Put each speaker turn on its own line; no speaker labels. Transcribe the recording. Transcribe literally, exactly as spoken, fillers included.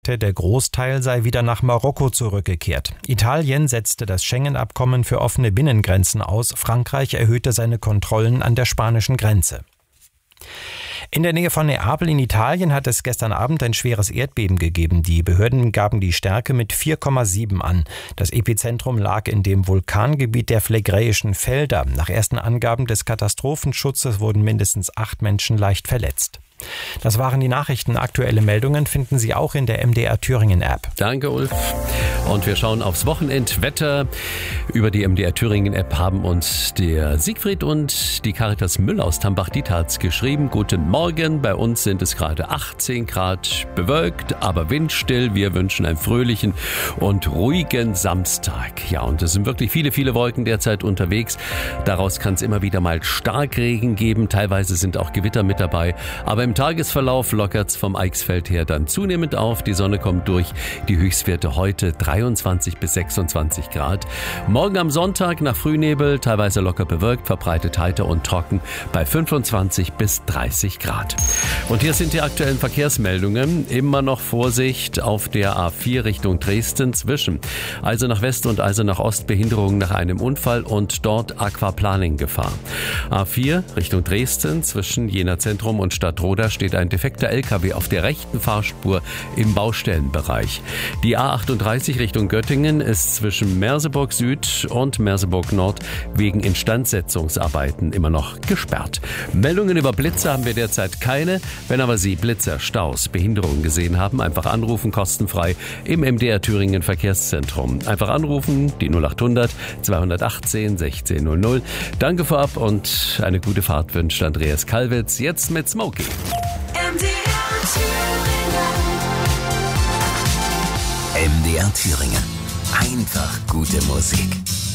Der Großteil sei wieder nach Marokko zurückgekehrt. Italien setzte das Schengen-Abkommen für offene Binnengrenzen aus. Frankreich erhöhte seine Kontrollen an der spanischen Grenze. In der Nähe von Neapel in Italien hat es gestern Abend ein schweres Erdbeben gegeben. Die Behörden gaben die Stärke mit vier Komma sieben an. Das Epizentrum lag in dem Vulkangebiet der Phlegräischen Felder. Nach ersten Angaben des Katastrophenschutzes wurden mindestens acht Menschen leicht verletzt. Das waren die Nachrichten. Aktuelle Meldungen finden Sie auch in der M D R Thüringen App.
Danke, Ulf. Und wir schauen aufs Wochenendwetter. Über die M D R Thüringen App haben uns der Siegfried und die Caritas Müller aus Tambach-Dietharz geschrieben. Guten Morgen. Bei uns sind es gerade achtzehn Grad, bewölkt, aber windstill. Wir wünschen einen fröhlichen und ruhigen Samstag. Ja, und es sind wirklich viele, viele Wolken derzeit unterwegs. Daraus kann es immer wieder mal Starkregen geben. Teilweise sind auch Gewitter mit dabei. Aber im Tagesverlauf lockert es vom Eichsfeld her dann zunehmend auf. Die Sonne kommt durch. Die Höchstwerte heute dreiundzwanzig bis sechsundzwanzig Grad. Morgen am Sonntag nach Frühnebel, teilweise locker bewölkt, verbreitet heiter und trocken bei fünfundzwanzig bis dreißig Grad. Und hier sind die aktuellen Verkehrsmeldungen. Immer noch Vorsicht auf der A vier Richtung Dresden zwischen also nach West und also nach Ost Behinderungen nach einem Unfall und dort Aquaplaning-Gefahr. A vier Richtung Dresden zwischen Jena Zentrum und Stadtroda steht ein defekter L K W auf der rechten Fahrspur im Baustellenbereich. Die A achtunddreißig Richtung Göttingen ist zwischen Merseburg Süd und Merseburg Nord wegen Instandsetzungsarbeiten immer noch gesperrt. Meldungen über Blitze haben wir derzeit keine. Wenn aber Sie Blitzer, Staus, Behinderungen gesehen haben, einfach anrufen, kostenfrei im M D R Thüringen Verkehrszentrum. Einfach anrufen, die null achthundert zweihundertachtzehn sechzehn null null. Danke vorab und eine gute Fahrt wünscht Andreas Kalwitz. Jetzt mit Smokey.
M D R Thüringen.
M D R Thüringen. Einfach gute Musik.